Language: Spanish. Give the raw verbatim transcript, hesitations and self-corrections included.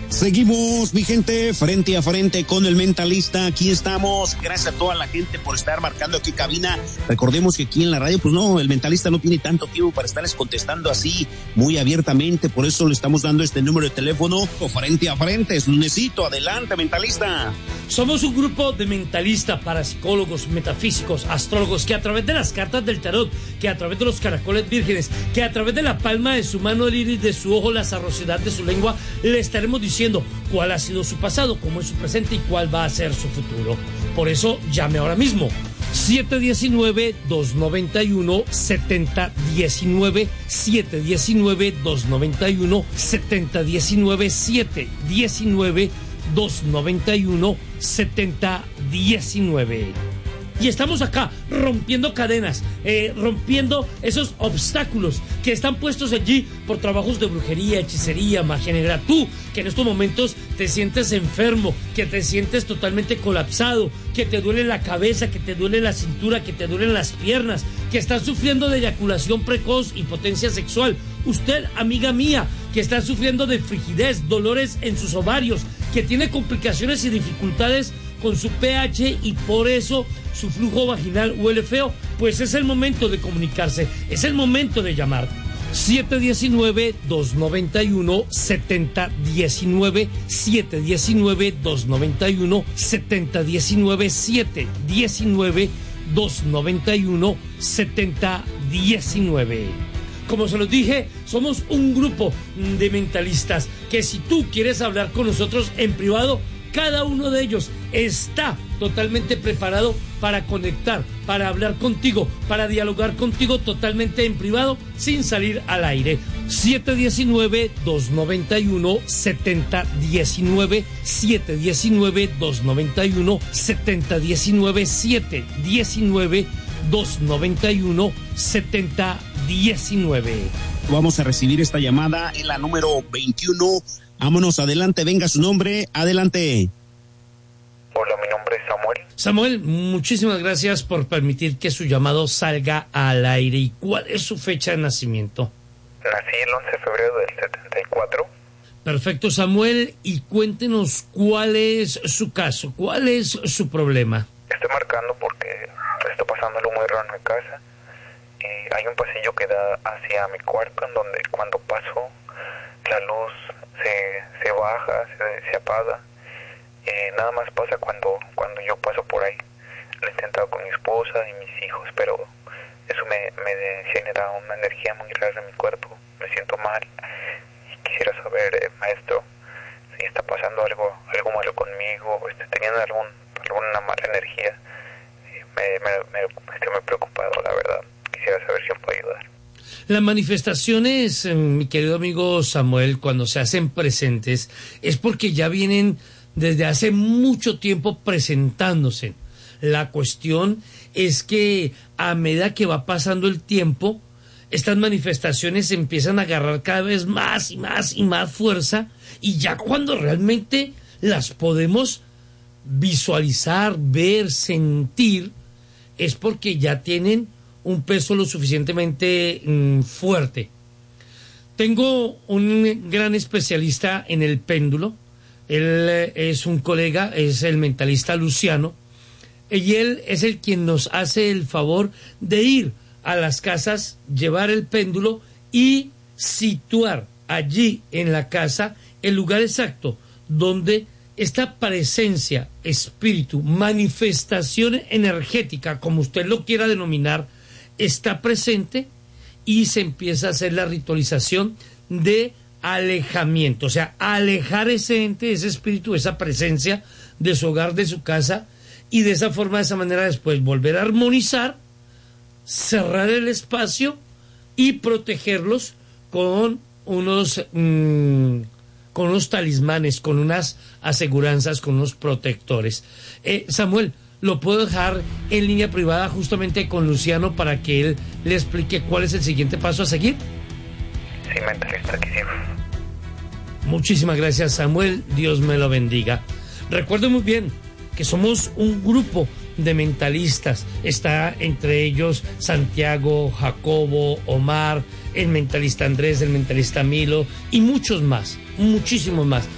Seguimos, mi gente, frente a frente con el mentalista. Aquí estamos. Gracias a toda la gente por estar marcando aquí cabina. Recordemos que aquí en la radio, pues no, el mentalista no tiene tanto tiempo para estarles contestando así muy abiertamente. Por eso le estamos dando este número de teléfono frente a frente. Es lunesito. Adelante, mentalista. Somos un grupo de mentalistas, parapsicólogos, metafísicos, astrólogos, que a través de las cartas del tarot, que a través de los caracoles vírgenes, que a través de la palma de su mano, el iris de su ojo, la sarrosidad de su lengua, le estaremos diciendo cuál ha sido su pasado, cómo es su presente y cuál va a ser su futuro. Por eso llame ahora mismo siete uno nueve, dos nueve uno, siete cero uno nueve, siete uno nueve, dos nueve uno, siete cero uno nueve, siete uno nueve, dos nueve uno, siete cero uno nueve. Y estamos acá rompiendo cadenas, eh, rompiendo esos obstáculos que están puestos allí por trabajos de brujería, hechicería, magia negra. Tú, que en estos momentos te sientes enfermo, que te sientes totalmente colapsado, que te duele la cabeza, que te duele la cintura, que te duelen las piernas, que estás sufriendo de eyaculación precoz, impotencia sexual. Usted, amiga mía, que está sufriendo de frigidez, dolores en sus ovarios, que tiene complicaciones y dificultades con su pH y por eso su flujo vaginal huele feo, pues es el momento de comunicarse, es el momento de llamar. siete uno nueve, dos nueve uno, siete cero uno nueve, siete uno nueve, dos nueve uno, siete cero uno nueve, siete uno nueve, dos nueve uno, siete cero uno nueve. Como se los dije, somos un grupo de mentalistas que si tú quieres hablar con nosotros en privado, cada uno de ellos está totalmente preparado para conectar, para hablar contigo, para dialogar contigo totalmente en privado, sin salir al aire. siete uno nueve, dos nueve uno, siete cero uno nueve, siete uno nueve, dos nueve uno, siete cero uno nueve, siete uno nueve, dos nueve uno, siete cero uno nueve. Vamos a recibir esta llamada en la número veintiuno. Vámonos, adelante, venga su nombre, adelante. Hola, mi nombre es Samuel. Samuel, muchísimas gracias por permitir que su llamado salga al aire. ¿Y cuál es su fecha de nacimiento? Nací el once de febrero del setenta y cuatro. Perfecto, Samuel, y cuéntenos cuál es su caso, cuál es su problema. Estoy marcando porque está pasando algo muy raro en mi casa. Eh, hay un pasillo que da hacia mi cuarto en donde cuando paso la luz se, se baja, se, se apaga. Eh, nada más pasa cuando, cuando yo paso por ahí. Lo he intentado con mi esposa y mis hijos, pero eso me, me genera una energía muy rara en mi cuerpo. Me siento mal. Y quisiera saber, eh, maestro, si está pasando algo algo malo conmigo, o estoy teniendo algún, alguna mala energía. Eh, me, me, me, estoy muy preocupado, la verdad. Quisiera saber si me puede ayudar. Las manifestaciones, mi querido amigo Samuel, cuando se hacen presentes, es porque ya vienen desde hace mucho tiempo presentándose. La cuestión es que a medida que va pasando el tiempo, estas manifestaciones empiezan a agarrar cada vez más y más y más fuerza, y ya cuando realmente las podemos visualizar, ver, sentir, es porque ya tienen un peso lo suficientemente mm, fuerte. Tengo un gran especialista en el péndulo. Él es un colega, es el mentalista Luciano, y él es el quien nos hace el favor de ir a las casas, llevar el péndulo y situar allí en la casa el lugar exacto donde esta presencia, espíritu, manifestación energética, como usted lo quiera denominar, está presente, y se empieza a hacer la ritualización de alejamiento, o sea, alejar ese ente, ese espíritu, esa presencia de su hogar, de su casa, y de esa forma, de esa manera, después volver a armonizar, cerrar el espacio y protegerlos con unos mmm, con unos talismanes, con unas aseguranzas, con unos protectores. Eh, Samuel, lo puedo dejar en línea privada justamente con Luciano para que él le explique cuál es el siguiente paso a seguir. Sí, mentalista, aquí sí. Muchísimas gracias, Samuel. Dios me lo bendiga. Recuerden muy bien que somos un grupo de mentalistas. Está entre ellos Santiago, Jacobo, Omar, el mentalista Andrés, el mentalista Milo y muchos más, muchísimos más.